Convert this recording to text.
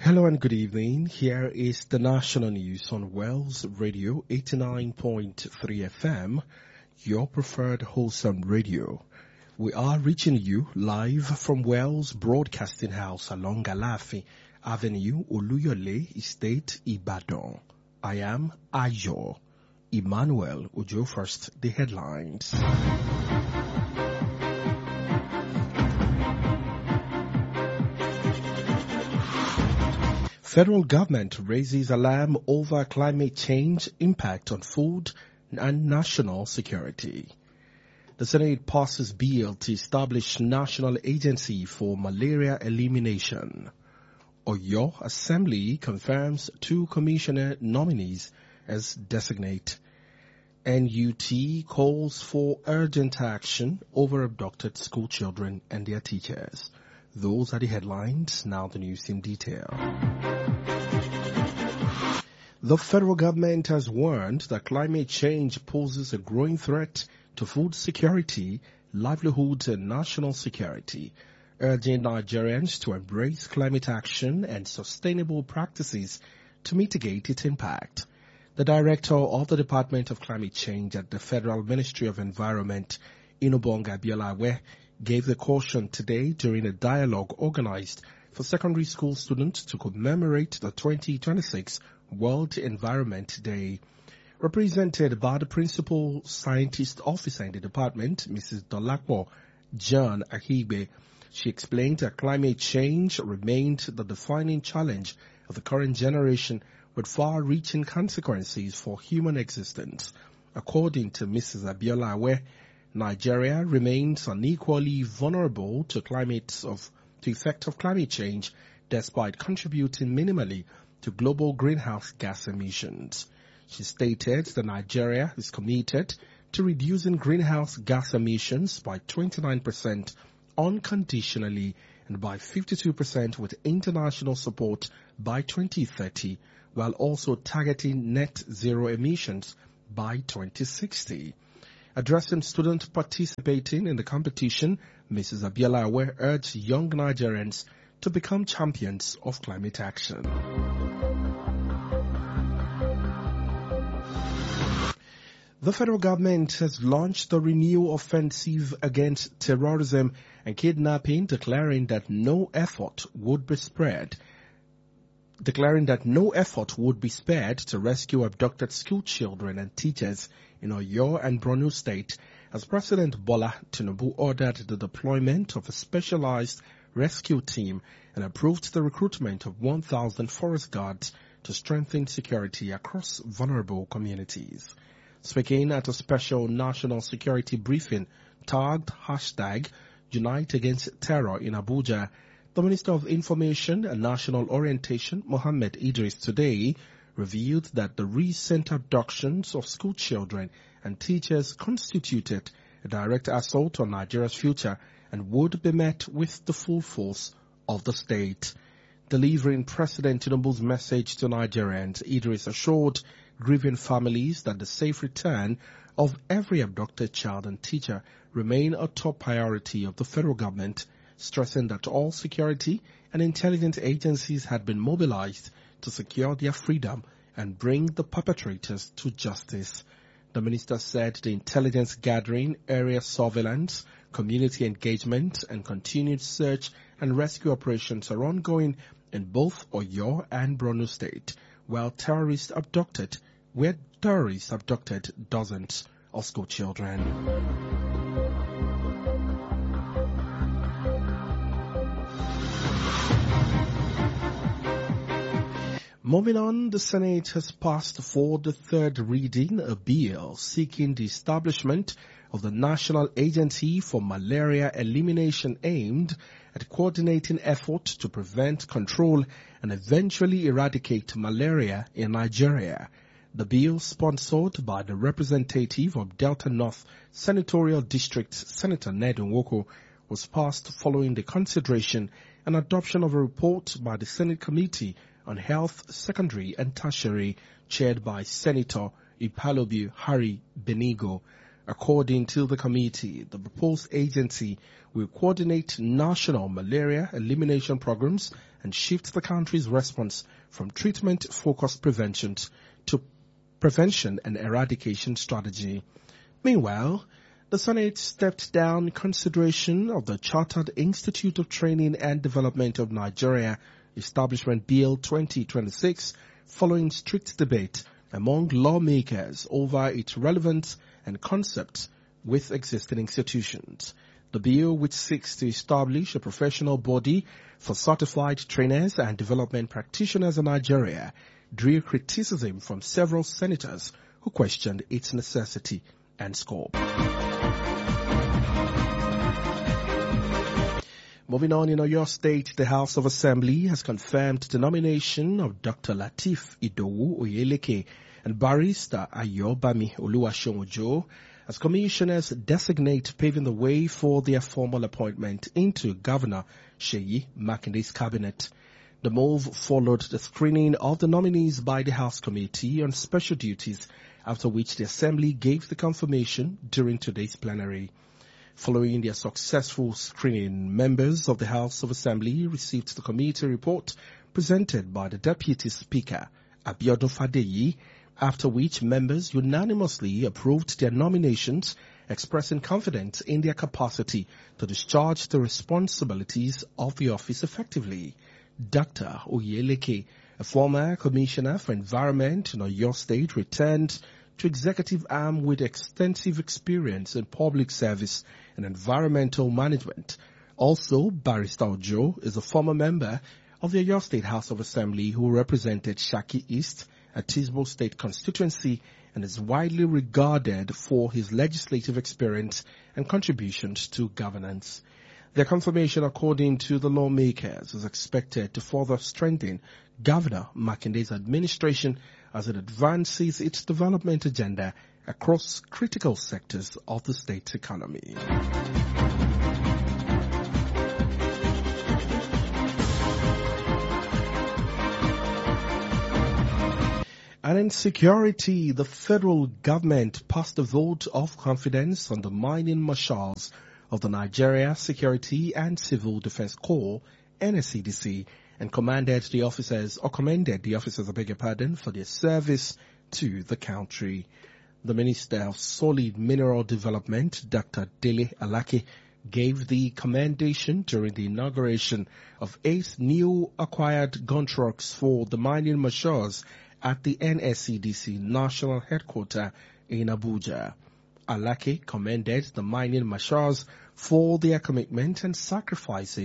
Hello and good evening. Here is the national news on Wells Radio 89.3 FM, your preferred wholesome radio. We are reaching you live from Wells Broadcasting House along Alafi Avenue, Oluyole Estate, Ibadan. I am Ayo Emmanuel Ojo. First, the headlines. Federal government raises alarm over climate change impact on food and national security. The Senate passes bill to establish National Agency for Malaria Elimination. Oyo Assembly confirms 2 commissioner nominees as designate. NUT calls for urgent action over abducted school children and their teachers. Those are the headlines. Now the news in detail. The federal government has warned that climate change poses a growing threat to food security, livelihoods, and national security, urging Nigerians to embrace climate action and sustainable practices to mitigate its impact. The director of the Department of Climate Change at the Federal Ministry of Environment, Inobonga Biolawe, gave the caution today during a dialogue organized for secondary school students to commemorate the 2026 World Environment Day. Represented by the Principal Scientist Officer in the department, Mrs. Dolapo John Ahibe, she explained that climate change remained the defining challenge of the current generation with far-reaching consequences for human existence. According to Mrs. Abiola Awe, Nigeria remains unequally vulnerable to effect of climate change despite contributing minimally to global greenhouse gas emissions. She stated that Nigeria is committed to reducing greenhouse gas emissions by 29% unconditionally and by 52% with international support by 2030, while also targeting net zero emissions by 2060. Addressing students participating in the competition, Mrs. Abiola Awe urged young Nigerians to become champions of climate action. The federal government has launched a renewed offensive against terrorism and kidnapping, declaring that no effort would be spared to rescue abducted school children and teachers in Oyo and Borno State, as President Bola Tinubu ordered the deployment of a specialized rescue team and approved the recruitment of 1,000 forest guards to strengthen security across vulnerable communities. Speaking at a special national security briefing tagged #Unite Against Terror in Abuja, the Minister of Information and National Orientation, Mohammed Idris, today revealed that the recent abductions of school children and teachers constituted a direct assault on Nigeria's future and would be met with the full force of the state. Delivering President Tinubu's message to Nigerians, Idris assured grieving families that the safe return of every abducted child and teacher remain a top priority of the federal government, stressing that all security and intelligence agencies had been mobilized to secure their freedom and bring the perpetrators to justice. The minister said the intelligence gathering, area surveillance, community engagement, and continued search and rescue operations are ongoing in both Oyo and Borno State, where terrorists abducted dozens of school children. Moving on, the Senate has passed for the third reading a bill seeking the establishment of the National Agency for Malaria Elimination aimed at coordinating efforts to prevent, control, and eventually eradicate malaria in Nigeria. The bill, sponsored by the representative of Delta North Senatorial District, Senator Ned Nwoko, was passed following the consideration and adoption of a report by the Senate Committee on Health, Secondary and Tertiary, chaired by Senator Ipalobi Harry Benigo. According to the committee, the proposed agency will coordinate national malaria elimination programs and shift the country's response from treatment-focused prevention to prevention and eradication strategy. Meanwhile, the Senate stepped down consideration of the Chartered Institute of Training and Development of Nigeria Establishment Bill 2026 following strict debate among lawmakers over its relevance and concepts with existing institutions. The bill, which seeks to establish a professional body for certified trainers and development practitioners in Nigeria, drew criticism from several senators who questioned its necessity and scope. Moving on, in Oyo State, the House of Assembly has confirmed the nomination of Dr. Lateef Idowu Oyeleke and Barrister Ayobami Oluwaseun-Ojo as commissioners designate, paving the way for their formal appointment into Governor Seyi Makinde's cabinet. The move followed the screening of the nominees by the House Committee on Special Duties, after which the Assembly gave the confirmation during today's plenary. Following their successful screening, members of the House of Assembly received the committee report presented by the Deputy Speaker, Abiodun Fadeyi, after which members unanimously approved their nominations, expressing confidence in their capacity to discharge the responsibilities of the office effectively. Dr. Oyeleke, a former Commissioner for Environment in Oyo State, returned to executive arm with extensive experience in public service and environmental management. Also, Barrister Ojo is a former member of the Oyo State House of Assembly who represented Shaki East, a Tisbo State constituency, and is widely regarded for his legislative experience and contributions to governance. Their confirmation, according to the lawmakers, is expected to further strengthen Governor Makinde's administration as it advances its development agenda across critical sectors of the state's economy. And in security, the federal government passed a vote of confidence on the mining marshals of the Nigeria Security and Civil Defense Corps, NSCDC, and commended the officers for their service to the country. The Minister of Solid Mineral Development, Dr. Dele Alake, gave the commendation during the inauguration of 8 new acquired gun trucks for the mining marshals at the NSCDC National Headquarters in Abuja. Alake commended the mining marshals for their commitment and sacrifices